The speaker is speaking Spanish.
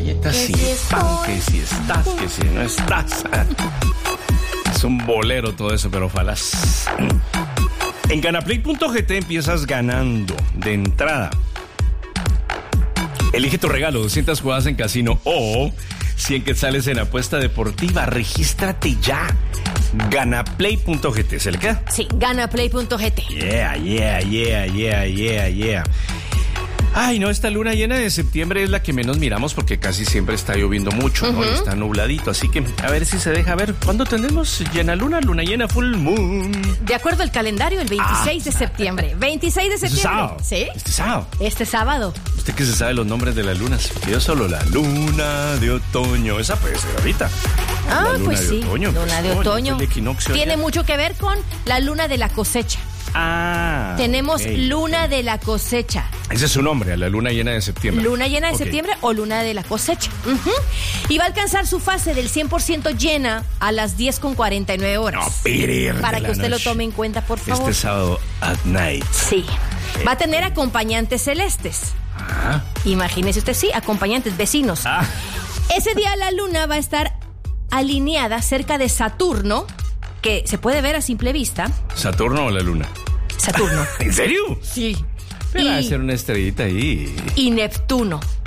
galletas y pan, que si estás, que si no estás. Es un bolero todo eso, pero ojalá. En ganaplay.gt empiezas ganando de entrada. Elige tu regalo, 200 jugadas en casino o 100 quetzales en apuesta deportiva. Regístrate ya. Ganaplay.gt, ¿se le queda? Sí, ganaplay.gt. Yeah. Ay, no, esta luna llena de septiembre es la que menos miramos porque casi siempre está lloviendo mucho, ¿no? Y está nubladito, así que a ver si se deja ver. ¿Cuándo tenemos luna llena, full moon? De acuerdo al calendario, el 26 de septiembre. 26 de septiembre. Sábado. ¿Sí? Sábado. Este sábado. Usted que se sabe los nombres de las lunas. Yo solo la luna de otoño. Esa puede ser ahorita. Pues sí. Otoño, luna de otoño. El equinoccio tiene ya. mucho que ver con la luna de la cosecha. Tenemos luna de la cosecha. Ese es su nombre, la luna llena de septiembre. Luna llena de septiembre o luna de la cosecha. Y va a alcanzar su fase del 100% llena a las 10:49 horas. No, pirir para de que la usted lo noche. tome en cuenta, por favor. Este sábado at night. Sí. Va a tener acompañantes celestes. Imagínese usted, sí, acompañantes, vecinos. Ese día la luna va a estar alineada cerca de Saturno, que se puede ver a simple vista. ¿Saturno o la luna? Saturno. ¿En serio? Sí. Pero va a ser una estrellita ahí. Y Neptuno.